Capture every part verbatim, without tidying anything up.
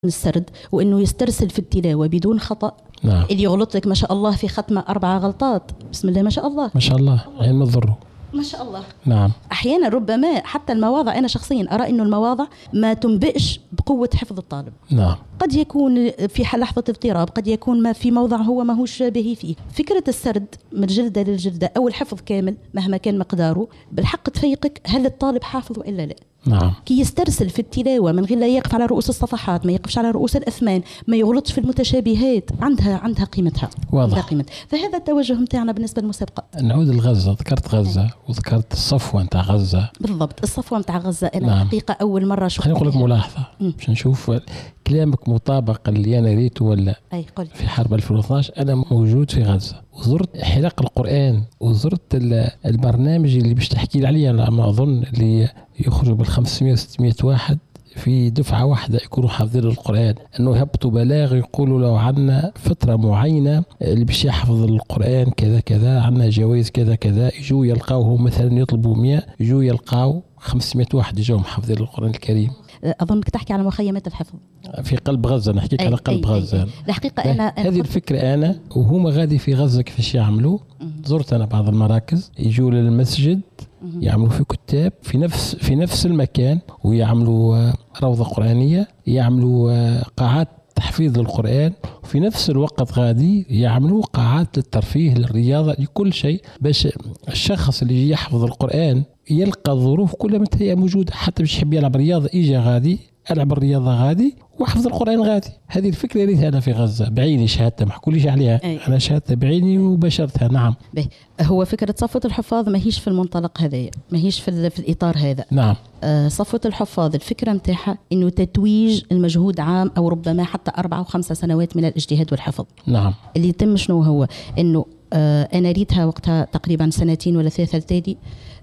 السرد وانه يسترسل في التلاوه بدون خطا. نعم. اللي يغلط لك ما شاء الله في ختمه اربعه غلطات، بسم الله ما شاء الله ما شاء الله عين ما تضره ما شاء الله. نعم. احيانا ربما حتى المواضع، انا شخصيا ارى انه المواضع ما تنبئش بقوه حفظ الطالب. نعم. قد يكون في لحظه اضطراب، قد يكون ما في موضع هو ما هوش باهي فيه. فكره السرد من جلده للجلده او الحفظ كامل مهما كان مقداره بالحق تفيقك هل الطالب حافظ والا لا. نعم. كي يسترسل في التلاوه من غير لا يقف على رؤوس الصفحات، ما يقفش على رؤوس الاثمان، ما يغلطش في المتشابهات، عندها عندها قيمتها. واضح. عندها قيمتها. فهذا التوجه نتاعنا بالنسبه للمسابقه. نعود لغزه، ذكرت غزه وذكرت الصفوه نتاع غزه. بالضبط، الصفوه نتاع غزه انا نعم. حقيقه اول مره شفت. خليني نقول لك ملاحظه باش نشوف كلامك مطابق اللي انا ريته ولا. اي قل. في حرب ألفين واثناش انا موجود في غزه وزرت حلق القران وزرت البرنامج اللي باش تحكي لي عليه، على ما اظن اللي يخرجوا بال خمسمائة ستمائة واحد في دفعه واحده يكونوا حافظين القران، انه يهبطوا بلاغ يقولوا لو عندنا فتره معينه اللي باش يحفظ القران كذا كذا، عندنا جوائز كذا كذا، يجوا يلقاوه مثلا يطلبوا مئة يجوا يلقاو خمسمائة واحد يجاهم حافظين القران الكريم. اظنك تحكي على مخيمات الحفظ في قلب غزه، نحكيك على قلب أي غزه. الحقيقه انا هذه الفكره انا وهما غادي في غزه كيفاش يعملوا. زرت انا بعض المراكز يجوا للمسجد يعملوا في كتاب في نفس في نفس المكان، ويعملوا روضه قرانيه، يعملوا قاعات تحفيظ للقرآن، وفي نفس الوقت غادي يعملوا قاعات للترفيه للرياضة لكل شيء، باش الشخص اللي يجي يحفظ القرآن يلقى الظروف كلها متهيئة موجودة، حتى باش يحب يلعب رياضة يجي غادي ألعب الرياضة غادي وحفظ القرآن غادي. هذه الفكرة ريتها أنا في غزة بعيني، شهادتها ما حكوليش عليها. أي. أنا شهادتها بعيني وبشرتها. نعم. به. هو فكرة صفوة الحفاظ ما هيش في المنطلق هذا، ما هيش في, في الإطار هذا. نعم. آه صفوة الحفاظ الفكرة متاعها إنه تتويج المجهود عام أو ربما حتى أربعة أو خمسة سنوات من الاجتهاد والحفظ. نعم. اللي يتم شنو هو إنه آه أنا ريتها وقتها تقريبا سنتين ولا ثلاثة التالي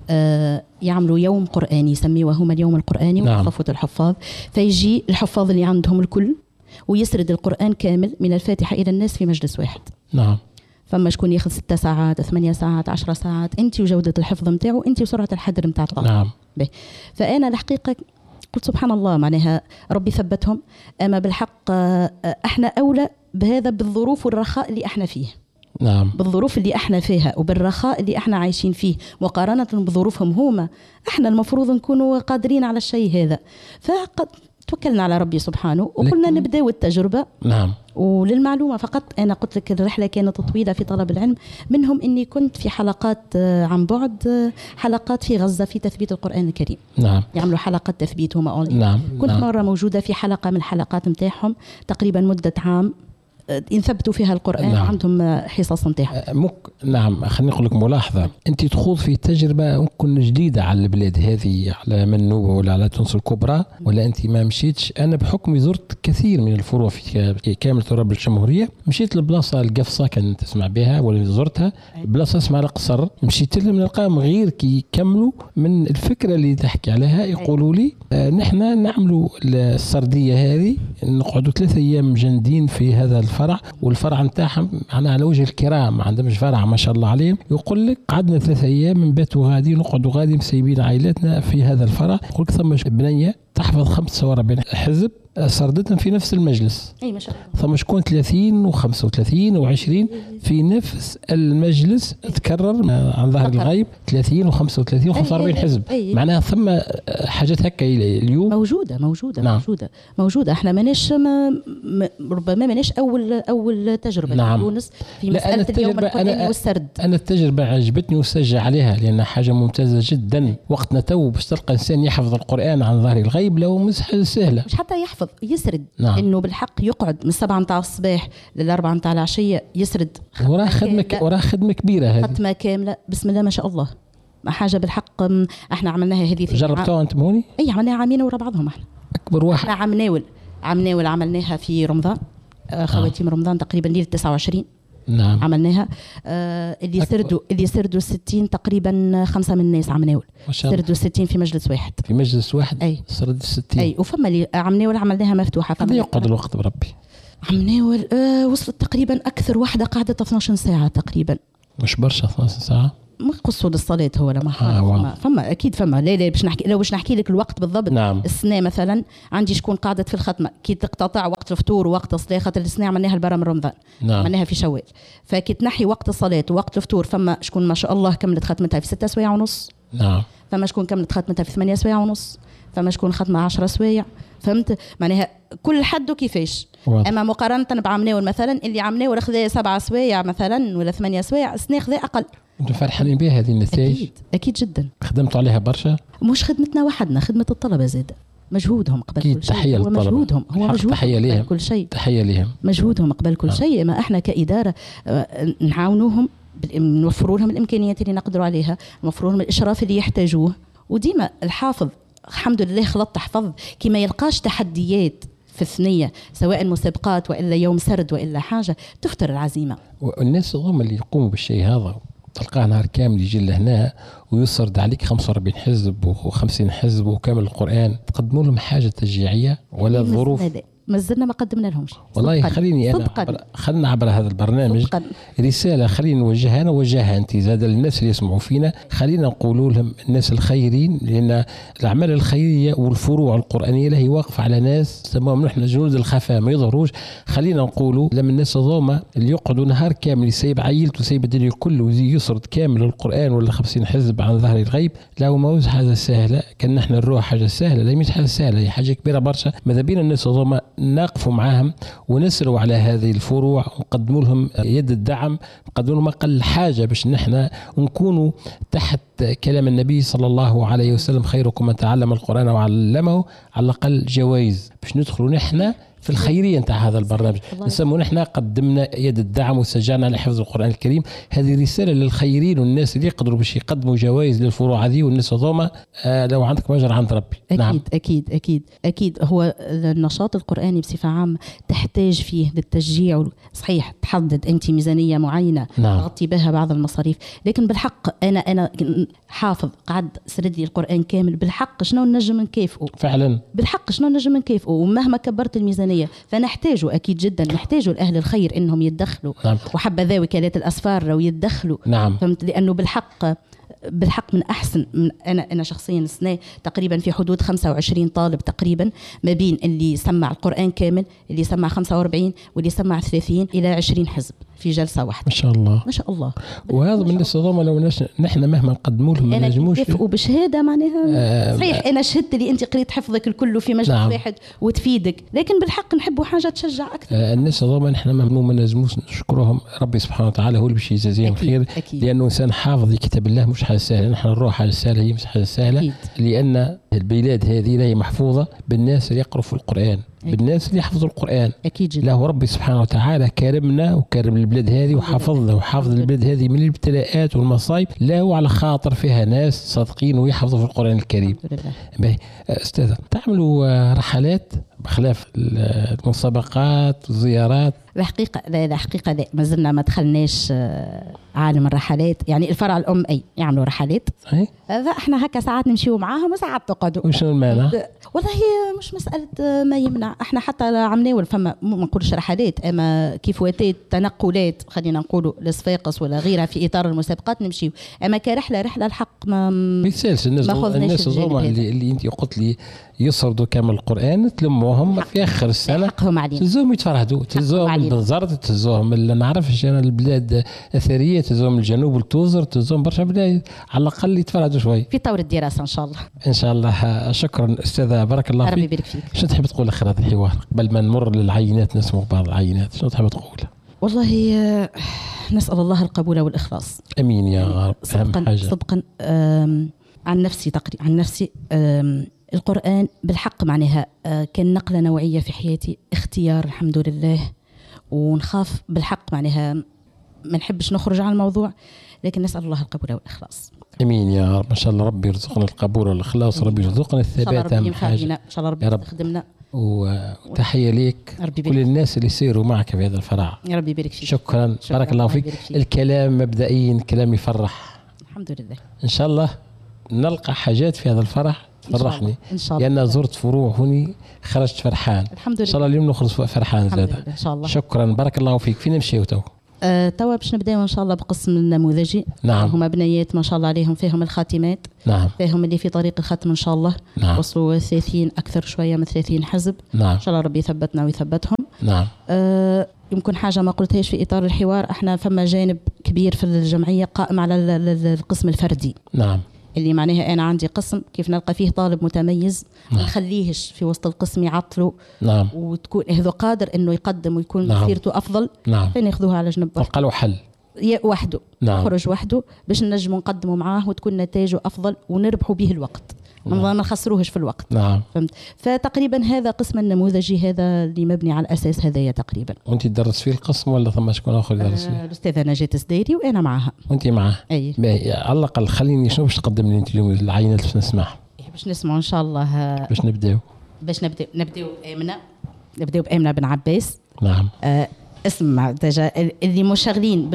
آه يعملوا يوم قرآني يسميوه هما اليوم القرآني. نعم. وصفوة الحفاظ، فيجي الحفاظ اللي عندهم الكل ويسرد القرآن كامل من الفاتحة إلى الناس في مجلس واحد. نعم. فما شكون ياخذ ستة ساعات ثمانية ساعات عشر ساعات، انت وجودة الحفظ نتاعو انت وسرعة الحدر نتاع الطالب. نعم. به. فأنا الحقيقة قلت سبحان الله، معناها ربي ثبتهم. أما بالحق احنا أولى بهذا بالظروف والرخاء اللي احنا فيه. نعم. بالظروف اللي احنا فيها وبالرخاء اللي احنا عايشين فيه مقارنة بظروفهم هما، احنا المفروض نكونوا قادرين على الشيء هذا. فقد توكلنا على ربي سبحانه وقلنا نبداو التجربة. نعم. وللمعلومة فقط، أنا قلت لك الرحلة كانت طويلة في طلب العلم، منهم إني كنت في حلقات عن بعد، حلقات في غزة في تثبيت القرآن الكريم. نعم. يعملوا حلقات تثبيت هما أونلاين. نعم. كنت نعم. مرة موجودة في حلقة من الحلقات متاعهم تقريبا مدة عام ينثبتوا فيها القرآن. نعم. عندهم حصص نتاعهم. مك... نعم. خليني نقول لك ملاحظة، أنت تخوض في تجربة ممكن جديدة على البلاد هذه، على منوبة ولا على تونس الكبرى، ولا أنت ما مشيتش. أنا بحكم زرت كثير من الفروع في كامل تراب الجمهورية، مشيت لبلاصة القفصة كانت تسمع بها ولا زرتها، بلاصة اسمها القصر، مشيت لهم نلقاهم غير كي يكملوا من الفكرة اللي تحكي عليها. يقولوا لي آه نحن نعملوا السردية هذه، نقعدوا ثلاثة أيام جندين في هذا الفرع، والفرع نتاعهم معنا على وجه الكرام، ما عندهمش فرع ما شاء الله عليهم. يقول لك قعدنا ثلاثة ايام من باتوا غادي نقعدوا غادي مسيبين عائلاتنا في هذا الفرع. يقول لك ثم بنيه تحفظ خمس وأربعين حزب سردتهم في نفس المجلس. اي ما شاء الله. ثم شكون ثلاثين وخمسة وثلاثين وعشرين في نفس المجلس تكرر عن ظهر الغيب ثلاثين وخمسة وثلاثين وخمسة وأربعين حزب. معناها ثم حاجات هكا اليوم موجوده موجوده. نعم. موجوده موجوده. احنا ماناش ما ربما ماناش اول اول تجربه. نعم. في تونس في مساله اليوم القرآني والسرد. انا التجربه عجبتني وسجل عليها لان حاجه ممتازه جدا. وقتنا تو باش تلقى انسان يحفظ القران عن ظهر الغيب لو مش سهله، مش حتى يحفظ يسرد. نعم. انه بالحق يقعد من السبعة متاع الصباح للأربعة متاع العشيه يسرد وراه خدمه وراه خدمه كبيره هذه، ختمه كامله بسم الله ما شاء الله. حاجه بالحق احنا عملناها هذه في جربتوها انت موني؟ اي عملناها عامين ورا بعضهم. احنا اكبر واحد احنا عمناول عمناول عملناها في رمضان، خواتيم رمضان تقريبا ليله تسعة وعشرين. نعم. عملناها آه اللي سردوا اللي سردوا ستين تقريبا، خمسه من الناس عمناول سردوا ستين في مجلس واحد. في مجلس واحد. اي سرد ستين. اي وفما اللي عمناول عملناها مفتوحه. هذا يقعد الوقت بربي. عمناول آه وصلت تقريبا اكثر واحده قعدت اثناش ساعه تقريبا. مش برشا اثناش ساعه. ما قصوا للصلاة هو لا ما آه فما, فما أكيد فما لا لا باش نحكي لو باش نحكي لك الوقت بالضبط. نعم. السنة مثلا عندي شكون قاعدة في الختمة كي تقتطع وقت الفطور ووقت الصلاة، خاطر السنة عملناها البرا من رمضان. نعم. عملناها في شوال، فكي تنحي وقت الصلاة ووقت الفطور فما شكون ما شاء الله كملت ختمتها في ستة سوايع ونص. نعم. فما شكون كملت ختمتها في ثمانية سوايع ونص، فما شكون ختمة عشرة سوايع. فهمت معناها كل حد كيفاش. واضح. اما مقارنه بعمناول مثلا اللي عمناول خذا سبعة سوايع مثلا ولا ثمانية سوايع، السنه خذا اقل. انتم فرحانين بها هذه النتائج؟ اكيد اكيد جدا. خدمتوا عليها برشا؟ مش خدمتنا وحدنا، خدمه الطلبه زاد، مجهودهم قبل كل شيء. تحية هو مجهودهم هو مجهودهم تحية ليهم. كل شيء تحية ليهم، مجهودهم قبل كل آه. شيء. ما احنا كإدارة نعاونوهم، نوفروا لهم الامكانيات اللي نقدروا عليها، نوفروا لهم الاشراف اللي يحتاجوه. وديما الحافظ الحمد لله خلط تحفظ كي ما يلقاش تحديات في الثنية سواء مسابقات وإلا يوم سرد وإلا حاجة تفتر العزيمة. والناس هم اللي يقوموا بالشيء هذا تلقاه نهار كامل يجي لهنا ويسرد عليك خمسة وأربعين حزب وخمسين حزب وكامل القرآن، تقدموا لهم حاجة تشجيعية ولا الظروف؟ ما زلنا ما قدمنا لهمش. والله خليني أنا عبر خلنا عبر هذا البرنامج صدقاً. رسالة خلينا نوجهها أنا ووجهها أنت زاد للناس اللي يسمعوا فينا، خلينا نقولوا لهم الناس الخيرين، لأن الأعمال الخيرية والفروع القرآنية هي واقفة على ناس تمام نحن جنود الخفاء ما يظهروش. خلينا نقولوا لما الناس الظومة اللي يقعدوا نهار كامل يسيب عيلته ويسيب الدنيا كله ويسرد كامل القرآن ولا خمسين حزب عن ظهر الغيب، لا ما هوش حاجة سهلة. كان نحن نروح حاجة سهلة، لا مش حاجة سهلة، هي حاجة كبيرة برشا. ماذا بينا الناس الظومة نقفوا معاهم ونسروا على هذه الفروع ونقدموا لهم يد الدعم، نقدموا لهم أقل حاجة باش نحن نكونوا تحت كلام النبي صلى الله عليه وسلم خيركم من تعلم القرآن وعلمه، على الأقل جوائز باش ندخلوا نحن في الخيرية نتاع هذا البرنامج، نسموا نحن قدمنا يد الدعم وسجلنا على حفظ القرآن الكريم. هذه رسالة للخيرين والناس اللي يقدروا باش يقدموا جوائز للفروع هذه والناس هذوما. آه لو عندك مجر عند ربي. أكيد نعم. أكيد أكيد أكيد. هو النشاط القرآني بصفة عامة تحتاج فيه للتشجيع. صحيح تحدد أنت ميزانية معينة نعم. تغطي بها بعض المصاريف، لكن بالحق أنا أنا حافظ قعد سرد لي القرآن كامل، بالحق شنو نجم نكافئه فعلا، بالحق شنو نجم نكافئه. ومهما كبرت الميزانية فنحتاجوا أكيد جدا نحتاجوا الأهل الخير إنهم يتدخلوا. نعم. وحبذا وكالات الأسفار لو يتدخلوا. نعم. فهمت، لأنه بالحق بالحق من أحسن من أنا أنا شخصيا السنة تقريبا في حدود خمسة وعشرين طالب تقريبا، ما بين اللي سمع القرآن كامل، اللي سمع خمسة وأربعين، واللي سمع ثلاثين إلى عشرين حزب في جلسة واحدة. ما شاء الله ما شاء الله. وهذا من الصدمة لو نحن مهما نقدموا لهم ما نجموش. أنا وبشهادة معناها آه صحيح أنا شهدت لي أنت قريت حفظك الكل في مجلس نعم. واحد وتفيدك، لكن بالحق نحبوا حاجة تشجع أكثر. آه الناس الصدمة نحن مهما ما نجموش نشكرهم، ربي سبحانه وتعالى هو اللي باش يجازيهم خير، لأنه إنسان حافظ كتاب الله مش حاجة سهلة. نحن نروح حاجة سهلة هي مش حاجة سهلة أكيد. لأن البلاد هذه هي محفوظة بالناس اللي يقرأوا في القرآن أكيد. بالناس اللي يحفظوا القرآن أكيد جدا. له ربي سبحانه وتعالى كرمنا وكرم البلاد هذه وحفظنا وحافظ البلاد هذه من الابتلاءات والمصايب، لا على خاطر فيها ناس صادقين ويحفظوا في القرآن الكريم. باهي أستاذة، تعملوا رحلات بخلاف المسابقات والزيارات؟ الحقيقة لا الحقيقة لا ما زلنا ما دخلناش عالم الرحلات. يعني الفرع الأم أي يعملوا رحلات هذا احنا هكا ساعات نمشيو معاهم وساعات نقعدوا. وشنو المانع؟ والله هي مش مسألة ما يمنع، احنا حتى عملنا فما ما نقولش رحلات اما كيف واتات تنقلات خلينا نقولوا لصفاقس ولا غيرها في إطار المسابقات نمشيو، اما كرحلة رحلة الحق ما مثالش. الناس الناس الزوما اللي, اللي انت قلت لي يسردوا كامل القرآن تلموهم في آخر السنة تزوهم يتفرهدوا، تزوهم بالزرد، تزوهم اللي نعرفش أنا البلاد أثرية، تزوهم الجنوب والتوزر، تزوهم برشا بلاد على الأقل يتفرهدوا شوي في طور الدراسة إن شاء الله. إن شاء الله. شكرا أستاذة، بارك الله فيك. ربي يبارك فيك. شو تحب تقول آخر هذا الحوار قبل ما نمر للعينات نسمع بعض العينات؟ شو تحب تقول؟ والله نسأل الله القبول والإخلاص. أمين يا رب. صدقا حاجة. صدقا عن نفسي تقريبا عن نفسي القرآن بالحق معناها كان نقلة نوعية في حياتي، اختيار الحمد لله. ونخاف بالحق معناها ما نحبش نخرج عن الموضوع، لكن نسأل الله القبول والإخلاص. امين يا رب. ما شاء الله ربي يرزقنا القبول والاخلاص، ربي يرزقنا الثبات اهم حاجه ان شاء الله، ربي يخدمنا. وتحيه ليك كل الناس اللي يسيروا معك في هذا الفرع. يا ربي يبارك فيك. شكرا, شكرا. بارك الله فيك. الكلام مبدئيا كلام يفرح الحمد لله. ان شاء الله نلقى حاجات في هذا الفرح فرحني، ان شاء الله، لأن زرت فروع هوني خرجت فرحان. الحمد لله. ان شاء الله اليوم نخرج فرحان زاد ان شاء الله. شكرا، بارك الله فيك. فين نمشيو تو؟ آه توا باش نبداو ان شاء الله بقسم النموذجي. نعم. هما بنيات ما شاء الله عليهم، فيهم الخاتمات. نعم. فيهم اللي في طريق الختم ان شاء الله. نعم. وصلوا ثلاثين اكثر شويه من ثلاثين حزب. نعم. ان شاء الله ربي يثبتنا ويثبتهم. نعم. آه يمكن حاجه ما قلتهاش في اطار الحوار، احنا فما جانب كبير في الجمعيه قائم على القسم الفردي. نعم. اللي معناها انا عندي قسم كيف نلقى فيه طالب متميز ما نخليهش في وسط القسم يعطلوا. نعم. وتكون هذا قادر انه يقدم ويكون نعم. مسيرته افضل. نعم. فناخذوها على جنب تلقى له حل وحده. نعم. يخرج وحده باش نجموا نقدموا معاه وتكون نتائجه افضل ونربحوا به الوقت. نعم. ما نخسروهش في الوقت. نعم. فهمت. فتقريبا هذا قسم النموذجي هذا اللي مبني على الاساس هذايا تقريبا. وانت تدرس فيه القسم ولا ثم شكون اخر يدرس فيه؟ آه الاستاذه نجاة السديري وانا معها. وانت معاه؟ اي. على الاقل خليني شنو باش تقدم لي انت اليوم العينات باش نسمعها؟ باش نسمعوا ان شاء الله. باش نبداو باش نبداو نبداو بامنه نبداو بامنه بن عباس. نعم. آه اسم دجا اللي مشغلين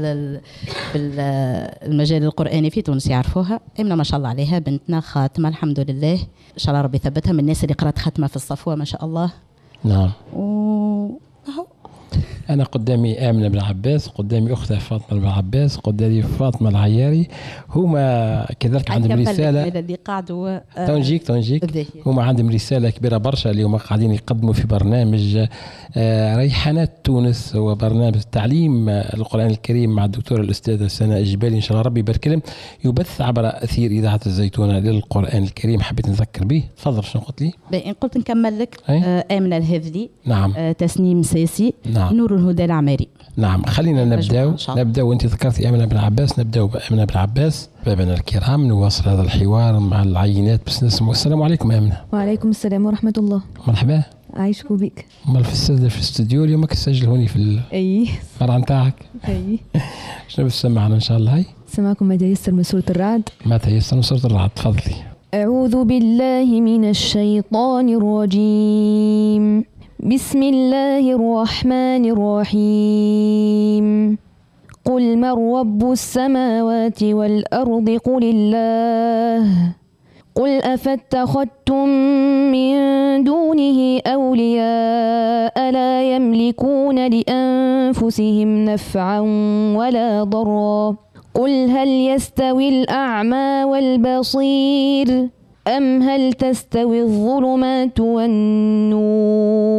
بالمجال القرآني في تونس يعرفوها. امنه ما شاء الله عليها بنتنا خاتمه الحمد لله، ان شاء الله ربي يثبتها، من الناس اللي قرات ختمه في الصفوه ما شاء الله. نعم. و اهو أنا قدامي آمنة بن عباس، قدامي أختها فاطمة بن عباس، قدامي فاطمة العياري، هما كذلك عندهم رسالة. اللي قاعدوا تونجيك تونجيك هما عندهم رسالة كبيرة برشا اللي هما قاعدين يقدموا في برنامج ريحانات تونس، هو برنامج تعليم القرآن الكريم مع الدكتورة الأستاذة سناء الجبالي، إن شاء الله ربي يبارك لهم، يبث عبر أثير إذاعة الزيتونة للقرآن الكريم. حبيت نذكر به. تفضل. شنو قلت لي؟ إن قلت نكمل لك. آمنة الهذلي. نعم. آه تسنيم ساسي. نعم. نور الهدى العماري. نعم. خلينا نبداو نبداو وانت ذكرتي آمنة بن عباس، نبداو بآمنة بن عباس. بابنا الكرام نواصل هذا الحوار مع العينات بس نسمع. السلام عليكم آمنة. وعليكم السلام ورحمة الله. مرحبا. عايشكم بك. امال في السجل في الاستوديو اليوم كتسجل هوني في ال... اي الفرع نتاعك. اي. شنو بتسمعنا ان شاء الله؟ هاي سمعكم ما تيسر من سورة الرعد. ما تيسر من سورة الرعد. تفضلي. أعوذ بالله من الشيطان الرجيم. بسم الله الرحمن الرحيم. قل من رب السماوات والأرض قل الله. قل أفاتخذتم من دونه أولياء لا يملكون لأنفسهم نفعا ولا ضرا. قل هل يستوي الأعمى والبصير أم هل تستوي الظلمات والنور.